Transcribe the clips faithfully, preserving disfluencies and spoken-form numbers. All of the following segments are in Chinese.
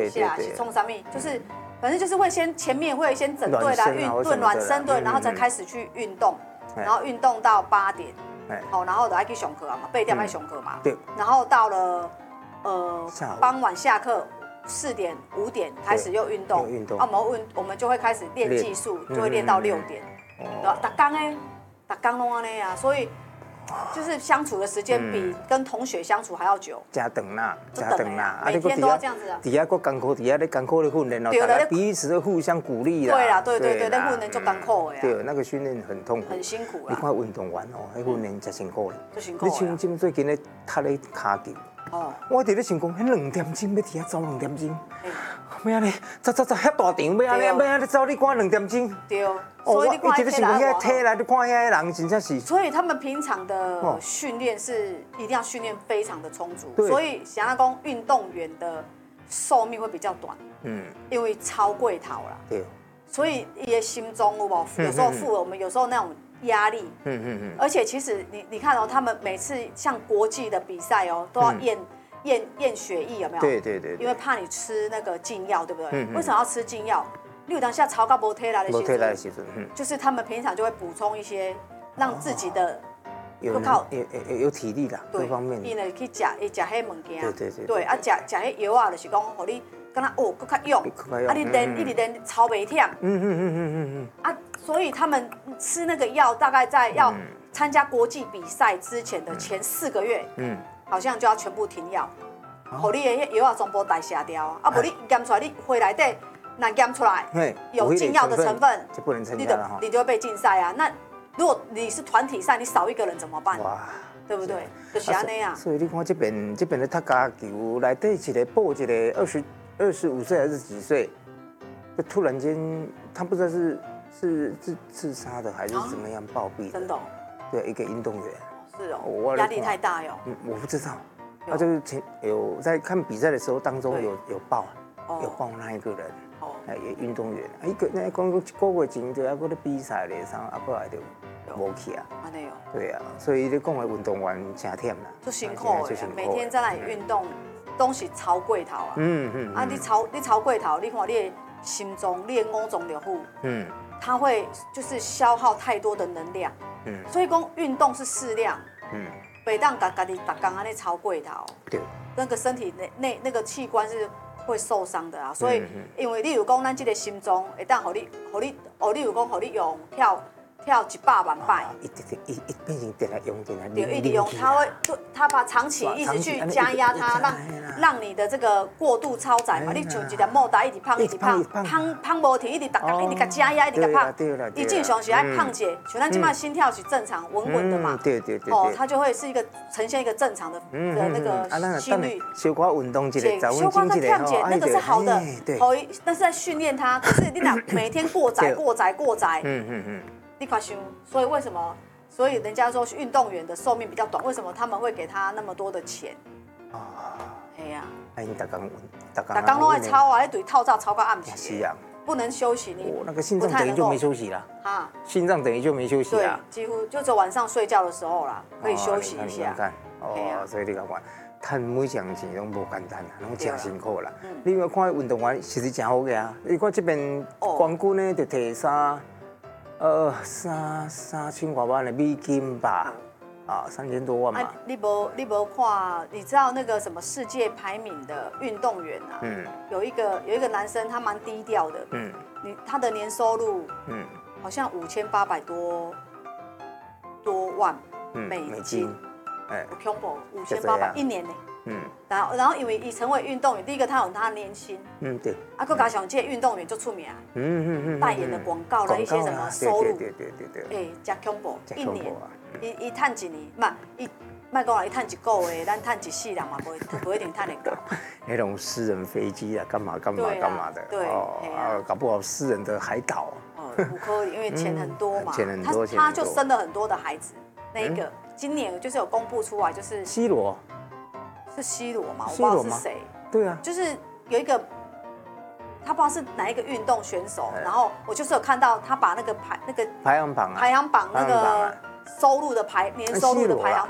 下，是冲啥咪，就是反正就是会先前面会先整队啦，运对暖身对，然后再开始去运动，然后运动到八点，好，然后就爱去上课嘛，八点爱上课嘛，对，然后到了呃傍晚下课。四点五点开始又运动，运动，啊，我们运我们就会开始练技术，就会练到六点。哦，打刚哎，打刚弄啊那呀，所以就是相处的时间比跟同学相处还要久。 加等啦，加等啦， 每天都要这样子啊。 底下个艰苦，底下咧艰苦的训练哦，大家彼此的互相鼓励啦。 对啦，对对对，那训练就艰苦的。 对，那个训练很痛苦， 很辛苦啦。 你看运动员哦，那训练真辛苦嘞。 就辛苦。 你像今最近咧踢咧骹球。哦，我伫咧想讲，迄两点钟要伫遐走两点钟，要安尼走走走，遐大场要安尼要安尼走，你看两点钟。对，所以你看迄个体来，你看遐人真正是。所以他们平常的训练是一定要训练非常的充足，所以想要讲运动员的寿命会比较短。嗯，因为超过头啦。对。所以伊的心中有无？有时候负我们有时候那种。压力，嗯嗯嗯，而且其实你你看哦，他们每次像国际的比赛哦，都要验验验血液有没有？对对对，因为怕你吃那个禁药，对不对？为什么要吃禁药？你有当下超高波推来的时候，就是他们平常就会补充一些，让自己的有靠有有有体力的各方面， 伊呢去食伊食迄物件， 对对对， 对啊食食迄药啊，就是讲，互你敢若哦，更较用，啊你练一直练超袂忝，嗯嗯嗯嗯嗯嗯，啊。所以他们吃那个药，大概在要参加国际比赛之前的前四个月，嗯，好像就要全部停药，互你的药啊全部代谢掉啊，啊，不你验出来，你回来的那验出来有禁药的成分， 就不能参加了哈， 你就会被禁赛啊。那如果你是团体赛，你少一个人怎么办？哇，对不对？就是安尼啊。 所以你看这边这边的踢家球内底一个报一个二十二十五岁还是几岁，就突然间他不知道是。是自自杀的还是怎么样暴毙的？真的、哦？对，一个运动员。是哦。压力太大哟。嗯，我不知道。他就是前有在看比赛的时候当中有有报，有报那一个人。哦。哎，运动员，一个那讲一个月前就要过咧比赛咧，啥啊过来就无去啊。安尼哦。对啊，所以你讲的运动员真忝啦。就辛苦的，每天在那里运动，东西超过头啊。嗯嗯。啊，你超你超过头，你看你的心脏，你的五脏六腑。嗯。它会就是消耗太多的能量，嗯，所以讲运动是适量，嗯，北当家家己打刚安尼超过头，对，那个身体内内那个器官是会受伤的啊，所以因为例如讲咱这个心脏，会当互你互你哦，例如讲互你用跳跳一百万摆，一一一变成点来用点来，对，一直用，它会它把长期一直去加压它，让让你的这个过度超载嘛，你像一粒莫达一直胖一直胖，胖胖无停，一直打一直甲加压，一直甲胖，你正常是爱胖者，像咱即摆心跳是正常稳稳的嘛，对对对，哦，它就会是一个呈现一个正常的的那个心率，小可运动一下，小可在跳者，那个是好的，好，但是在训练它，可是你俩每天过载过载过载，嗯嗯嗯。你看想，所以为什么？所以人家说运动员的寿命比较短，为什么他们会给他那么多的钱？啊，哎呀，哎，你打刚打刚打刚拢爱操啊，一堆套罩操到暗时，是啊，不能休息。你那个心脏等于就没休息了啊，心脏等于就没休息了， 几乎就只有晚上睡觉的时候啦，可以休息一下。 看，哦，所以你讲看，赚每项钱拢无简单啦，拢真辛苦啦。另外看运动员其实真好个啊，你看这边冠军呢就摕三。呃，三三千多万的美金吧，啊，三千多万嘛。啊， 你无你无看，你知道那个什么世界排名的运动员啊？嗯。有一个有一个男生，他蛮低调的。嗯。你他的年收入，嗯，好像五千八百多多万美金。哎。恐怖，五千八百一年呢。嗯。然后然后因为已成为运动员，第一个他有他的年薪。嗯，对。啊，佮加上这运动员就出名。嗯嗯嗯。代言的广告啦，一些什么收入。对对对对对。哎，加恐怖，一年，伊伊赚一年，嘛，伊莫讲啦，伊赚一个月，咱赚一世人嘛，不不一定赚得到。 那种私人飞机啊，干嘛干嘛干嘛的。对。哦，搞不好私人的海岛。 哦，不可以，因为钱很多嘛。 钱很多， 他他就生了很多的孩子，那一个今年就是有公布出来，就是 C 罗。 是 C 罗吗？我不知道是谁。 对啊， 就是有一个，他不知道是哪一个运动选手，然后我就是有看到他把那个排那个排行榜啊， 排行榜那个收入的排年收入的排行榜，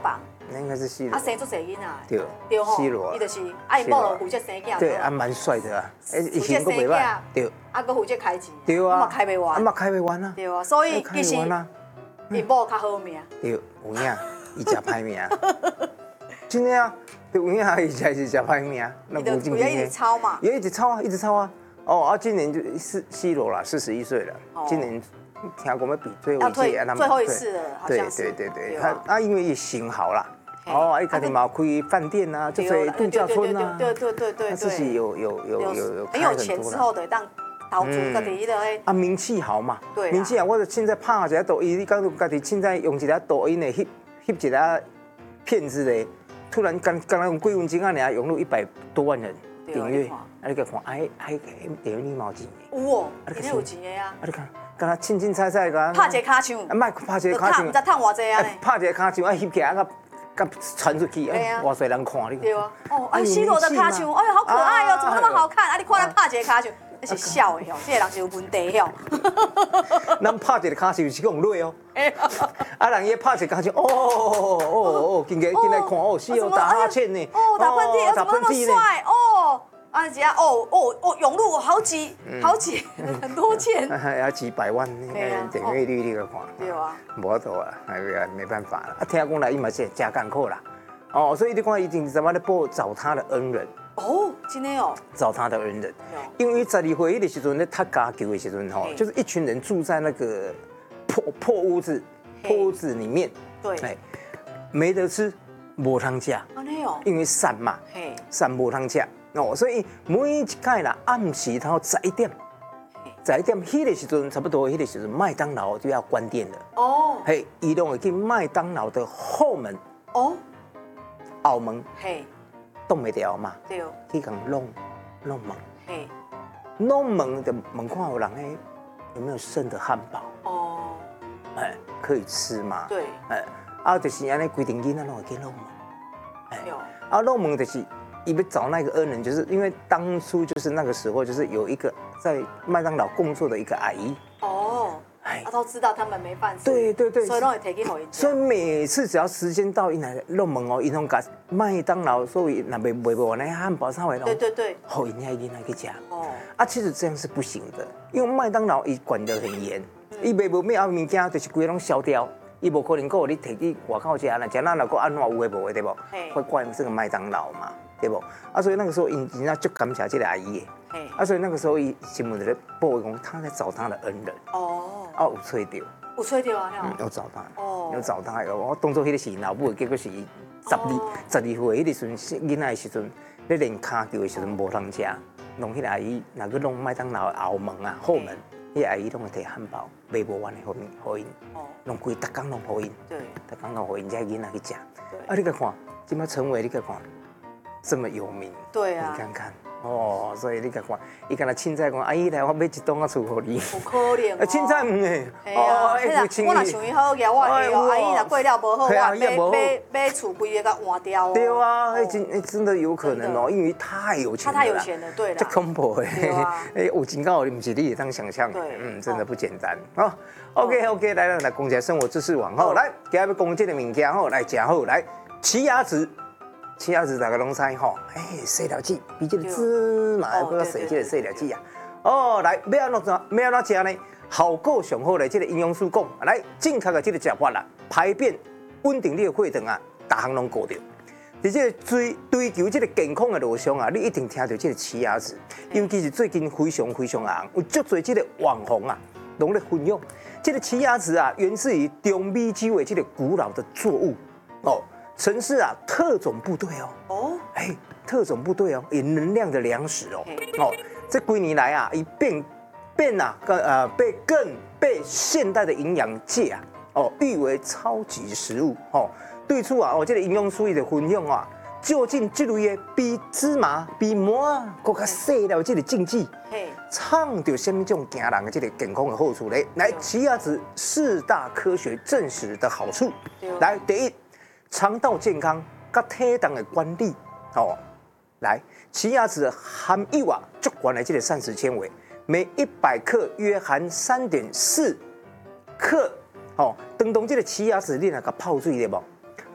那应该是 C 罗。 啊，生出侪囡仔。 对。 对吼。 C 罗。 伊就是，啊，伊某就负责生囝。 对，啊，蛮帅的啊。哎，以前都袂歹。对。 啊，佮负责开钱。 对啊。 嘛开袂完。 啊嘛开袂完啊。 对啊，所以其实伊某较好命。 对，有影，伊食歹命。真的啊，对，有影伊才是食歹命。 那不正经。一直抄嘛。 也一直抄啊，一直抄啊。哦，啊，今年就四 C 罗啦，四十一岁了。今年。听讲要比最后一届， 最后一次了，好像是。 对对对对，他啊，因为也行好啦，哦，哎，家己嘛开饭店啊，就是度假村啊， 对对对对， 他自己有有有有有很有钱之后的当投资家己的啊，名气好嘛， 对， 名气好，我现在拍一下抖音，你讲到家己现在用一下抖音的翕翕一下片子的，突然刚刚用几分钟啊，尔涌入一百多万人订阅，啊，你个看，哎哎，订阅你毛钱？ 有哦，你有钱的啊， 啊，你看。跟他凊凊彩彩个， 拍一个卡唱， 啊，莫拍一个卡唱， 唔知趁偌济啊咧， 拍一个卡唱啊，翕起来啊，甲传出去，啊，偌侪人看你。 对啊，哦，啊，C罗的卡唱，哎呦，好可爱哦，怎么那么好看？啊，你看咱拍一个卡唱，那是笑的哦，这个人是有问题哦。 咱拍一个卡唱是讲累哦，啊，人伊拍一个卡唱，哦哦哦哦，进来进来看哦，是哦，打哈欠呢， 哦，打喷嚏，怎么那么帅哦？啊，只要哦哦哦涌入好几好几很多钱， 要几百万点阅率你个看， 对啊， 无多啊，那个没办法了。啊，听讲来伊嘛是加艰苦啦，哦，所以你看，一定怎么咧报找他的恩人。 哦，今天哦， 找他的恩人，因为十二岁迄个时阵咧，他家球的时阵吼，就是一群人住在那个破破屋子破屋子里面， 对，哎， 没得吃，无通吃，因为散嘛，散无通吃。哦，所以每一届啦，暗时头十一点，十一点迄个时阵，差不多迄个时阵，麦当劳就要关店了。哦，嘿，伊拢会去麦当劳的后门，哦，后门，嘿，挡袂掉嘛，对，去讲弄弄门，嘿，弄门的门看有人诶，有没有剩的汉堡？哦，哎，可以吃嘛？对，哎，啊，就是安尼规定囡仔拢会去弄门，哎，啊，弄门就是。伊要找那个恩人，就是因为当初就是那个时候，就是有一个在麦当劳工作的一个阿姨。哦，哎，他都知道他们没饭吃。 对对对， 所以都会提去给伊。 所以每次只要时间到，伊来弄门哦，伊拢甲麦当劳所以那卖卖不完那汉堡啥回来， 对对对， 好，人家一定来去吃。哦，啊，其实这样是不行的，因为麦当劳伊管得很严，伊卖无咩啊物件，就是规拢消掉。伊无可能够你摕去外口食啦，食那若够安怎有诶无诶对不？会怪这个麦当劳嘛，对不？啊，所以那个时候因人家就感谢这个阿姨诶，啊，所以那个时候伊新闻在报讲他在找他的恩人。哦，啊有找到， 有找到啊， 嗯，有找他，哦，有找他，我当作迄个是老母，结果是十二十二岁迄个时阵，囡仔诶时阵，咧练骹球诶时阵无通食，弄迄个阿姨，若去弄麦当劳后门啊后门。迄阿姨拢会摕汉堡，卖无完的互因，互因，拢规逐工拢互因，对，逐工拢互因，这囡仔去食。啊，你个看，今麦陈伟，你个看，这么有名， 对啊， 你看看，哦，所以你个看，伊敢若凊彩讲，阿姨来，我买一栋啊厝互你。 有可能哦。 凊彩唔诶， 哦，迄若我若想伊好个，我会哦，阿姨若过了无好，我买买买厝规个甲换掉哦。 对啊，迄真真的有可能哦，因为太有钱了。 他太有钱了，对了。 这恐怖诶，哎，有真高，你唔是你也当想象，嗯，真的不简单啊。OK OK， 来来来，讲一下生活知识网吼，来，今日要讲这个物件吼，来食好，来，奇亚籽。奇亚籽大家拢知吼，哎，细条籽比这个芝麻搁较细，这个细条籽啊。哦，来，要安怎要安怎食呢？效果上好的这个营养素讲，来，正确的这个食法啦，排便稳定你的血糖啊，逐项拢顾到。而且追追求这个健康的路上啊，你一定听到这个奇亚籽，尤其是最近非常非常红，有足多这个网红啊，拢咧分享。这个奇亚籽啊，源自于中美洲的这个古老的作物哦。城市啊，特种部队哦，哦，哎，特种部队哦，有能量的粮食哦，哦，这几年来啊，已变变啊，更呃被更被现代的营养界啊，哦，誉为超级食物哦。对处啊，哦，这个营养素的分享啊，究竟这类的比芝麻、比馍啊，更加细了这个禁忌，倡到什么种惊人的这个健康的好处呢？来，奇亚籽四大科学证实的好处，来，第一。肠道健康、甲体重的管理哦，来，奇亚籽含有啊足高的这个膳食纤维，每一百克约含三点四克哦。当中这个奇亚籽你那个泡水对不？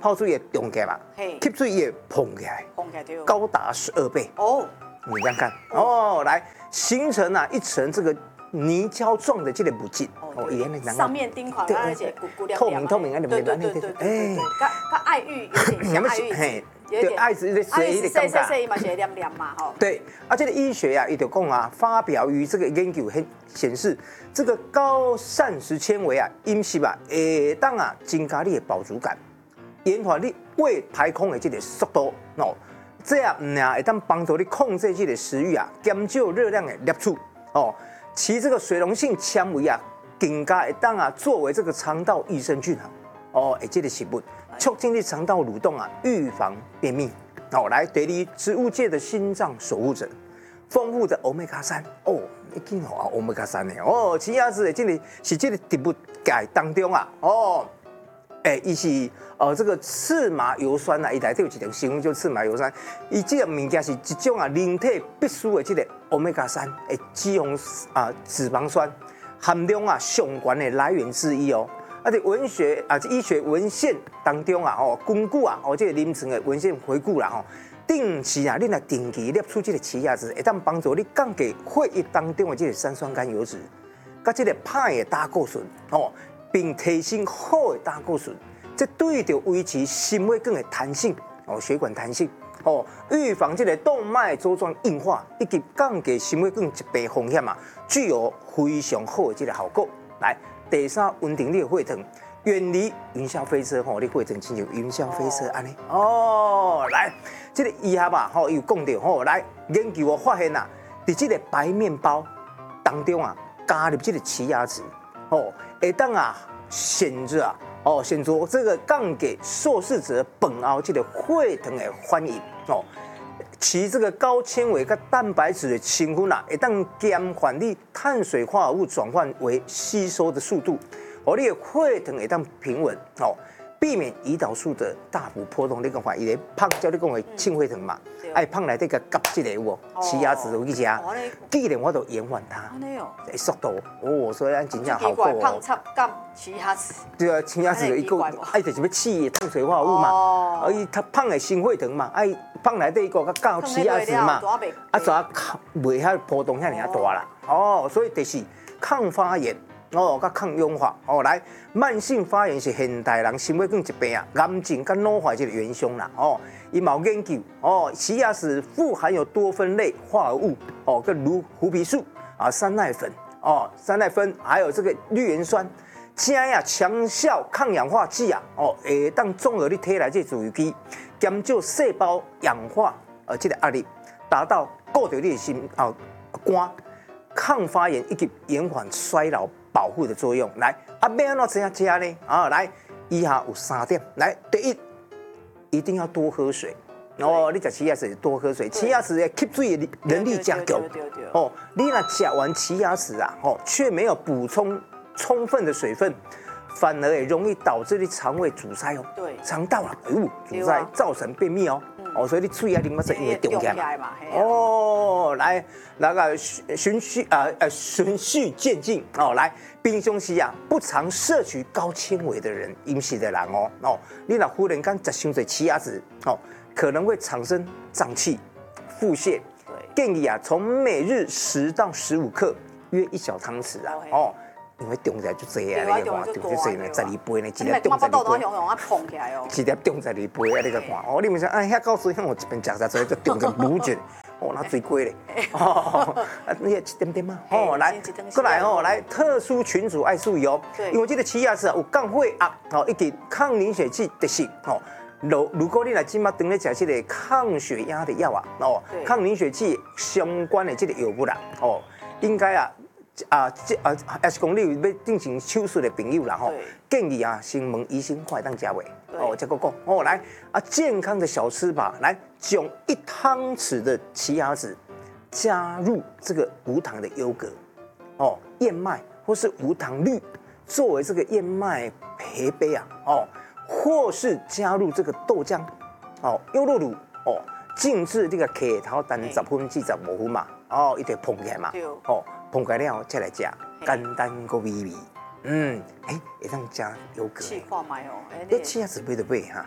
泡水也冻起来嘛，吸水也膨起来， 膨起来对， 高达十二倍哦。 你这样看哦，来形成啊一层这个泥胶状的这个物质哦，上面钉款而且透明透明啊， 对对对对对，哎，跟跟爱玉有点像爱玉。 对，爱是水的感觉。 伊嘛是黏黏嘛吼。 对，啊，这个医学啊，伊就讲啊，发表于这个研究显显示，这个高膳食纤维啊，饮食啊，会当啊增加你的饱足感，延缓你胃排空的这个速度哦。这样唔啊，会当帮助你控制这个食欲啊，减少热量的摄取哦。其这个水溶性纤维啊，更加会当啊作为这个肠道益生菌啊。哦，诶，这个食物促进你肠道蠕动啊，预防便秘。好、哦，来，第二，植物界的心脏守护者，丰富的欧米伽三哦，你见哦，欧米伽三呢？哦，奇亚籽这个是这个植物界当中啊，哦，诶，伊是呃这个刺麻油酸啊，伊内底有一种成分叫刺麻油酸，伊这个物件是一种啊人体必须的这个欧米伽三诶脂肪啊脂肪酸含量啊上悬的来源之一哦。啊，在文学啊，医学文献当中啊，哦，根据啊，哦，这个临床的文献回顾啦，吼，定期啊，你若定期摄取这个奇亚籽，会当帮助你降低血液当中的这个三酸甘油脂，甲这个歹的胆固醇，哦，并提升好的胆固醇，这对着维持心血管的弹性，哦，血管弹性，哦，预防这个动脉粥状硬化，以及降低心血管疾病风险啊，具有非常好的这个效果。来。第三，稳定你的血糖，远离云霄飞车吼，你血糖亲像云霄飞车安尼哦。来，这个医学吧吼，有讲到吼，来研究我发现啊，伫这个白面包当中啊，加入这个奇亚籽哦，会当啊显著啊哦显著这个降低受试者本后这个血糖的反应哦。其这个高纤维跟蛋白质的成分啊，会当减缓你碳水化合物转换为吸收的速度，哦，你的血糖会当平稳哦，避免胰岛素的大幅波动。你讲话，伊个胖叫你讲的清血糖嘛，爱胖来这个夹这个有无？奇亚籽有去食，既然我都延缓它的速度哦，所以咱真正好过哦。 胖插夹奇亚籽， 对啊，奇亚籽有一个爱就是要气碳水化合物嘛，而伊它胖的心血糖嘛，爱。放来第一个较高奇亚籽嘛，啊，怎啊袂遐波动遐尔大啦？哦，所以第四抗发炎哦，甲抗氧化哦，来慢性发炎是现代人心血管疾病啊、癌症甲脑坏这个元凶啦哦。伊有研究哦，奇亚籽富含有多酚类化合物哦，跟如胡皮素啊、山奈粉哦、山奈酚，还有这个绿原酸。加呀强效抗氧化剂啊，哦，会当综合你体内这自由基，减少细胞氧化呃这个压力，达到固定你的心啊肝、抗发炎以及延缓衰老保护的作用。来，啊，要安怎怎样吃呢？啊，来，以下有三点。来，第一，一定要多喝水。哦，你食奇亚籽多喝水，奇亚籽的吸水的能力加强。哦，你若食完奇亚籽啊，哦，却没有补充。充分的水分，反而也容易导致你肠胃阻塞哦。 对， 肠道啊，哎呦，阻塞造成便秘哦。嗯、哦，所以你嘴啊，啉乜水因为冻起来嘛。哦，来，那个循序啊呃循序渐进哦，来，平常时啊不常摄取高纤维的人，饮食的人哦哦，你若忽然间食伤侪奇亚籽哦，可能会产生胀气、腹泻。对，建议啊，从每日十到十五克，约一小汤匙啊哦。因为中起来就这啊，你个看，中就这呢，十二杯呢，一粒中十二杯，一粒中十二杯啊，你个看，哦，你们说，哎，遐告诉像我一边食食做，就中个补剂，哦，那最贵嘞，哦，啊，你也一点点嘛，哦，来，过来哦，来，特殊群组爱注意哦，因为这个奇亚籽啊有降血压，哦，以及抗凝血剂特性，哦，如如果你来今麦等咧食这个抗血压的药啊，哦，抗凝血剂相关的这个药物啦，哦，应该啊。啊，这啊，也是讲你要进行手术的朋友啦吼，建议啊，先问医生看当食袂哦，再个讲哦，来啊，健康的小吃法，来将一汤匙的奇亚籽加入这个无糖的优格哦，燕麦或是无糖绿作为这个燕麦陪杯啊哦，或是加入这个豆浆哦，优酪乳哦，静置这个客头等十分至十五分嘛，哦，一定碰起来嘛，哦。碰开了再来吃，简单个美味。嗯，哎，会当加优格。 试看卖哦。 你奇亚籽买就买哈。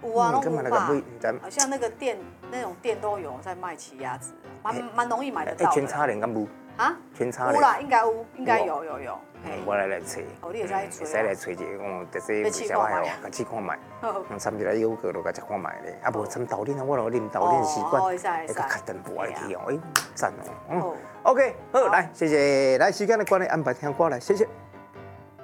有啊，拢有吧。 咱好像那个店那种店都有在卖奇亚籽，蛮蛮容易买得到的。 全差连敢无？ 啊？ 全差连。 有啦，应该有，应该有有有。 我来来找。 哦，你会使来找。 会使来找一个，哦，特色袂啥歹哦，甲试看卖。嗯，参一个优格，就甲食看卖咧。啊，无参豆奶啊，我有啉豆奶习惯，会较较淡薄仔去哦，哎，赞哦。嗯 ，OK， 好，来，谢谢，来时间的关系安排听歌来，谢谢。